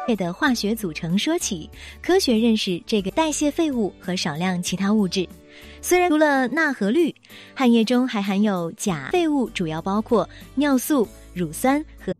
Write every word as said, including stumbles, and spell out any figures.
的化学组成说起，科学认识这个代谢废物和少量其他物质。虽然除了钠和氯，汗液中还含有钾废物，主要包括尿素、乳酸和